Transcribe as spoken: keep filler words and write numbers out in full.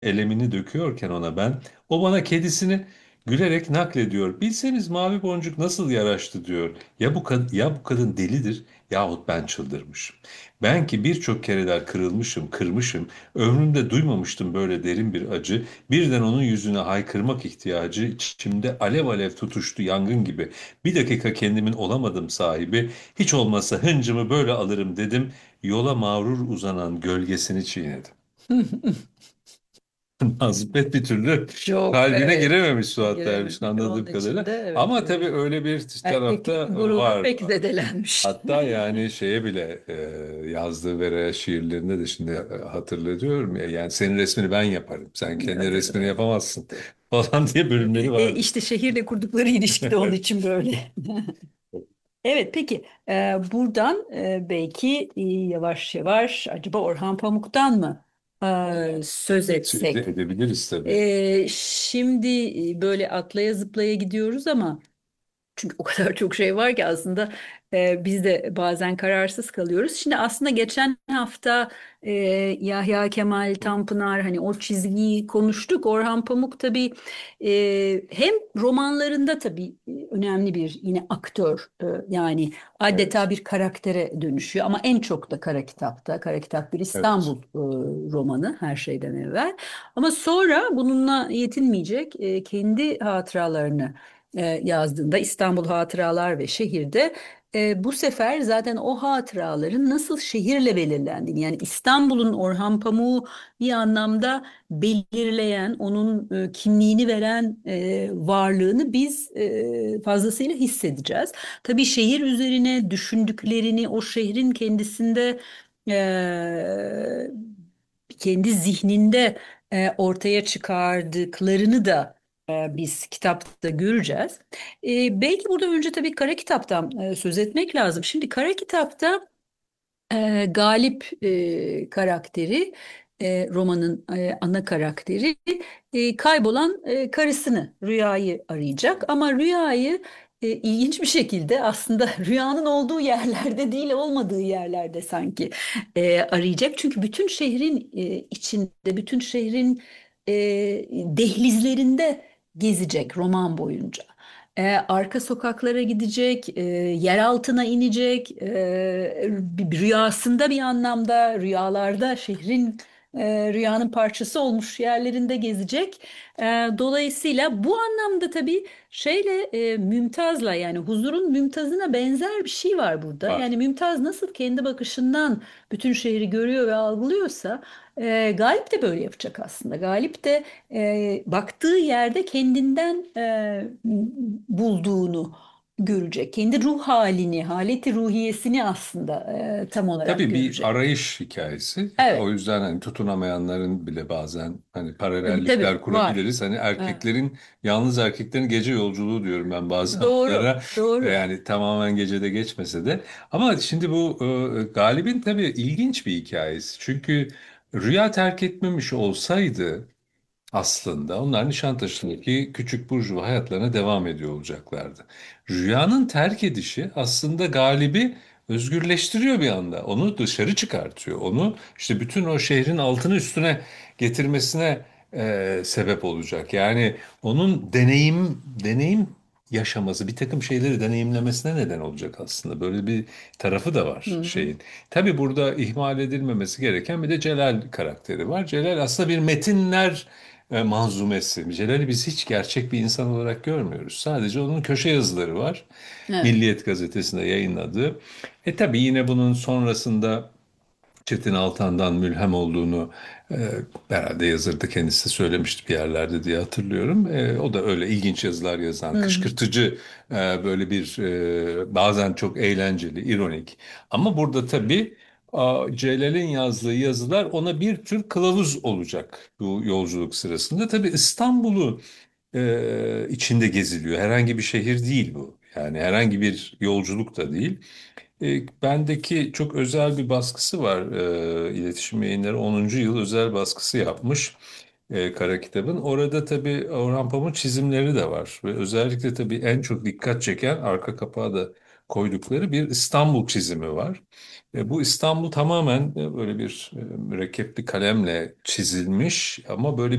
elemini döküyorken ona ben, o bana kedisini gülerek naklediyor. Bilseniz Mavi Boncuk nasıl yaraştı diyor. Ya bu kadın, ya bu kadın delidir yahut ben çıldırmışım. Ben ki birçok kereler kırılmışım, kırmışım. Ömrümde duymamıştım böyle derin bir acı. Birden onun yüzüne haykırmak ihtiyacı içimde alev alev tutuştu yangın gibi. Bir dakika kendimin olamadım sahibi. Hiç olmazsa hıncımı böyle alırım dedim. Yola mağrur uzanan gölgesini çiğnedim. Nazipet bir türlü Çok, kalbine evet, girememiş Suat Derviş'in girememiş. anladığım Onun kadarıyla. için de evet, Ama tabii e, öyle bir erkeklik tarafta gururu var. pek zedelenmiş. Hatta yani şeye bile e, yazdığı Vera şiirlerinde de şimdi hatırlıyorum ya, yani senin resmini ben yaparım. Sen kendi Evet, evet, resmini evet. yapamazsın Evet. falan diye bölümleri E, vardı. işte şehirle kurdukları ilişki de onun için böyle. Evet, peki, e, buradan e, belki e, yavaş yavaş acaba Orhan Pamuk'tan mı e, söz Söz etsek? edebiliriz tabii. E, şimdi e, böyle atlaya zıplaya gidiyoruz ama çünkü o kadar çok şey var ki aslında e, biz de bazen kararsız kalıyoruz. Şimdi aslında geçen hafta e, Yahya Kemal Tanpınar, hani o çizgiyi konuştuk. Orhan Pamuk tabii e, hem romanlarında tabii e, önemli bir yine aktör, e, yani Evet. adeta bir karaktere dönüşüyor. Ama en çok da Kara Kitap'ta. Kara Kitap bir Evet. İstanbul e, romanı her şeyden evvel. Ama sonra bununla yetinmeyecek, e, kendi hatıralarını e, yazdığında İstanbul Hatıralar ve Şehir'de e, bu sefer zaten o hatıraların nasıl şehirle belirlendiğini, yani İstanbul'un Orhan Pamuk'u bir anlamda belirleyen, onun e, kimliğini veren e, varlığını biz e, fazlasıyla hissedeceğiz. Tabii şehir üzerine düşündüklerini, o şehrin kendisinde e, kendi zihninde e, ortaya çıkardıklarını da e, biz kitapta göreceğiz. E, belki burada önce tabii Kara Kitap'tan e, söz etmek lazım. Şimdi Kara Kitap'ta e, Galip e, karakteri, e, romanın e, ana karakteri, e, kaybolan e, karısını, Rüya'yı arayacak. Ama Rüya'yı e, ilginç bir şekilde aslında rüyanın olduğu yerlerde değil, olmadığı yerlerde sanki e, arayacak. Çünkü bütün şehrin e, içinde, bütün şehrin e, dehlizlerinde gezecek roman boyunca. E, arka sokaklara gidecek, e, yer altına inecek, e, bir- bir rüyasında bir anlamda rüyalarda şehrin e, rüyanın parçası olmuş yerlerinde gezecek. E, dolayısıyla bu anlamda tabii şeyle e, Mümtaz'la, yani Huzur'un Mümtaz'ına benzer bir şey var burada. Var. Yani Mümtaz nasıl kendi bakışından bütün şehri görüyor ve algılıyorsa, e, Galip de böyle yapacak aslında. Galip de e, baktığı yerde kendinden e, bulduğunu görecek. Kendi ruh halini, haleti ruhiyesini aslında e, tam olarak Tabii bir görecek. arayış hikayesi. O Evet, yüzden hani tutunamayanların bile bazen hani tabii tabii paralellikler var. kurabiliriz. Hani Evet. erkeklerin, yalnız erkeklerin gece yolculuğu diyorum ben bazen Doğru, onlara. E, doğru. Yani tamamen gecede geçmese de. Ama şimdi bu e, Galip'in tabii ilginç bir hikayesi. Çünkü rüya terk etmemiş olsaydı aslında onlar Nişantaşı'ndaki küçük burjuva hayatlarına devam ediyor olacaklardı. Rüyanın terk edişi aslında Galip'i özgürleştiriyor bir anda. Onu dışarı çıkartıyor. Onu işte bütün o şehrin altını üstüne getirmesine e, sebep olacak. Yani onun deneyim deneyim yaşaması, bir takım şeyleri deneyimlemesine neden olacak aslında. Böyle bir tarafı da Hı var hı. şeyin. Tabii burada ihmal edilmemesi gereken bir de Celal karakteri var. Celal aslında bir metinler e, manzumesi. Celal'i biz hiç gerçek bir insan olarak görmüyoruz. Sadece onun köşe yazıları var. Evet. Milliyet gazetesinde yayınladığı. E tabii yine bunun sonrasında Çetin Altan'dan mülhem olduğunu e, herhalde yazır da kendisi de söylemişti bir yerlerde diye hatırlıyorum. E, o da öyle ilginç yazılar yazan, Hı hı. kışkırtıcı, e, böyle bir e, bazen çok eğlenceli, ironik. Ama burada tabii a, Celal'in yazdığı yazılar ona bir tür kılavuz olacak bu yolculuk sırasında. Tabii İstanbul'u e, içinde geziliyor. Herhangi bir şehir değil bu. Yani herhangi bir yolculuk da değil. E, bendeki çok özel bir baskısı var. E, İletişim Yayınları onuncu yıl özel baskısı yapmış e, Kara Kitab'ın. Orada tabii Orhan Pamuk'un çizimleri de var. Ve özellikle tabii en çok dikkat çeken arka kapağı da koydukları bir İstanbul çizimi var. E, bu İstanbul tamamen e, böyle bir e, mürekkep bir kalemle çizilmiş ama böyle